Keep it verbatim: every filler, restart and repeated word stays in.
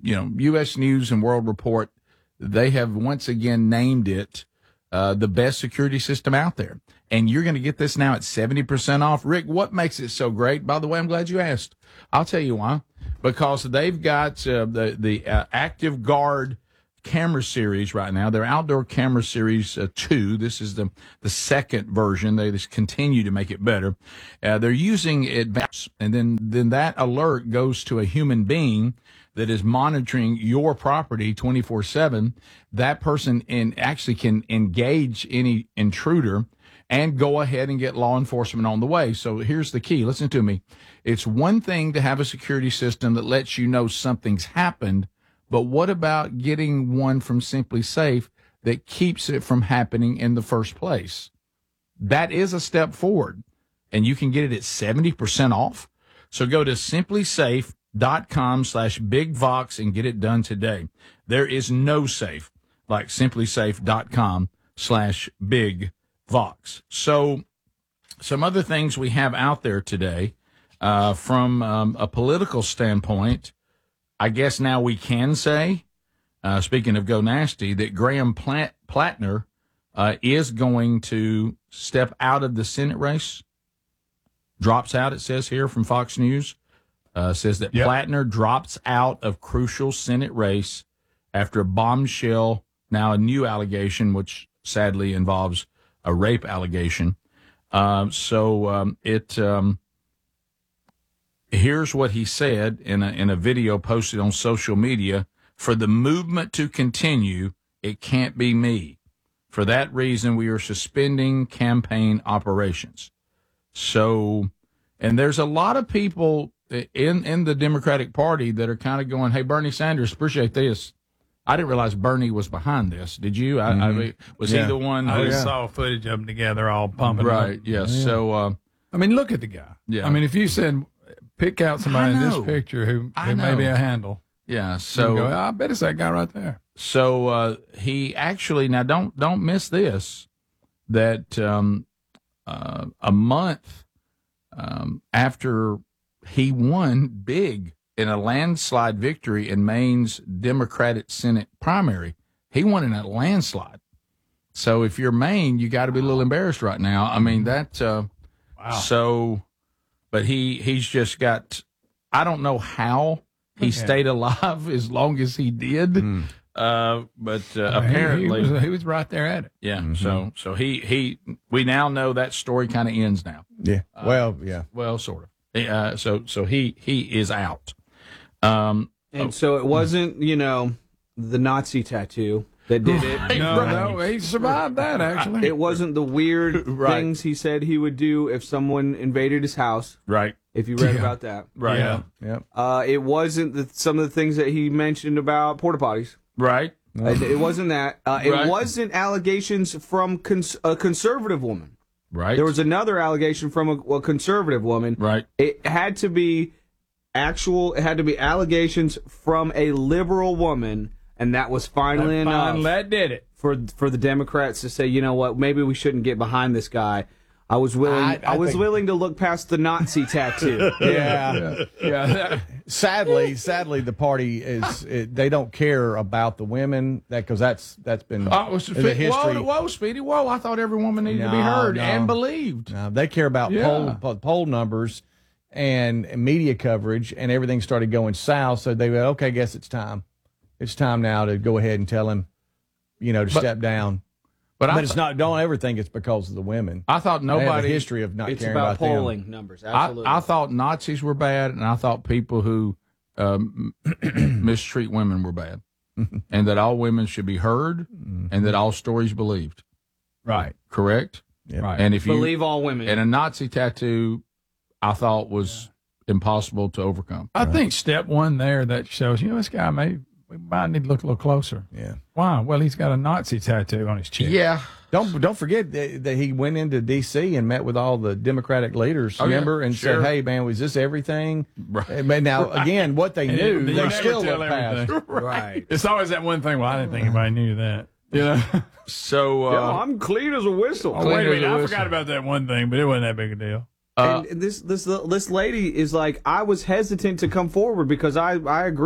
you know, U S News and World Report, they have once again named it uh, the best security system out there. And you're going to get this now at seventy percent off. Rick, what makes it so great? By the way, I'm glad you asked. I'll tell you why. Because they've got uh, the, the uh, Active Guard camera series right now. Their outdoor camera series uh, two. This is the, the second version. They just continue to make it better. Uh, they're using advanced, and then, then that alert goes to a human being that is monitoring your property twenty-four seven. That person in actually can engage any intruder and go ahead and get law enforcement on the way. So here's the key. Listen to me. It's one thing to have a security system that lets you know something's happened, but what about getting one from Simply Safe that keeps it from happening in the first place? That is a step forward, and you can get it at seventy percent off. So go to simplysafe.com slash bigvox and get it done today. There is no safe like simplysafe.com slash bigvox. So some other things we have out there today uh, from um, a political standpoint. I guess now we can say, uh, speaking of Go Nasty, that Graham Plat- Plattner uh, is going to step out of the Senate race. Drops out, it says here from Fox News. Uh, says that yep. Plattner drops out of crucial Senate race after a bombshell, now a new allegation, which sadly involves a rape allegation. Uh, so um, it... Um, Here's what he said in a, in a video posted on social media. For the movement to continue, it can't be me. For that reason, we are suspending campaign operations. So, and there's a lot of people in, in the Democratic Party that are kind of going, hey, Bernie Sanders, appreciate this. I didn't realize Bernie was behind this. Did you? I, mm-hmm. I, was yeah. he the one? I who, just saw footage of them together all pumping right, up. yes. Yeah. So, uh, I mean, look at the guy. Yeah. I mean, if you said, pick out somebody in this picture who, who may be a handle. Yeah, so go, I bet it's that guy right there. So uh, he actually now don't don't miss this that um, uh, a month um, after he won big in a landslide victory in Maine's Democratic Senate primary, he won in a landslide. So if you're Maine, you got to be a little embarrassed right now. I mean that. Uh, wow. So. But he, he's just got, I don't know how he okay. stayed alive as long as he did. Mm. Uh, but uh, I mean, apparently. He was, he was right there at it. Yeah. Mm-hmm. So so he, he, we now know that story kind of ends now. Yeah. Uh, well, yeah. Well, sort of. Uh, so so he, he is out. Um, and oh. so it wasn't, you know, the Nazi tattoo that did it. Right, no, right. no, he survived that, actually. It wasn't the weird right. things he said he would do if someone invaded his house. Right. If you read yeah. about that. Right. Yeah. yeah. Uh, it wasn't the, some of the things that he mentioned about porta potties. Right. Uh, it wasn't that. Uh, it right. wasn't allegations from cons- a conservative woman. Right. There was another allegation from a, a conservative woman. Right. It had to be actual, it had to be allegations from a liberal woman. And that was finally that enough. Finally, that did it for for the Democrats to say, you know what, maybe we shouldn't get behind this guy. I was willing. I, I, I was think... willing to look past the Nazi tattoo. Yeah, yeah. yeah. sadly, sadly, the party is it, they don't care about the women that because that's that's been uh, was, the history. Whoa, whoa, Speedy, whoa! I thought every woman needed no, to be heard no. and believed. No, they care about yeah. poll poll numbers and media coverage, and everything started going south. So they went, okay, guess it's time. It's time now to go ahead and tell him, you know, to but, step down. But, but I it's th- not. Don't ever think it's because of the women. I thought nobody. They have a history of not it's caring about, about polling them. numbers. Absolutely. I, I thought Nazis were bad, and I thought people who um, mistreat women were bad, and that all women should be heard, mm-hmm. and that all stories believed. Right. Correct. Yep. Right. And if you believe all women, and a Nazi tattoo, I thought was yeah. impossible to overcome. I right. think step one there that shows you know this guy may. We might need to look a little closer. Yeah. Why? Well, he's got a Nazi tattoo on his chest. Yeah. Don't don't forget that, that he went into D C and met with all the Democratic leaders, oh, remember, yeah. and sure. said, "Hey, man, was this everything?" Right. But now, again, what they and knew, it, they still looked past. Right. right. It's always that one thing. Well, I didn't think anybody knew that. You know. So uh, Yo, I'm clean as a whistle. Oh, wait a minute, I forgot about that one thing, but it wasn't that big a deal. Uh, and this this this lady is like, I was hesitant to come forward because I I agree.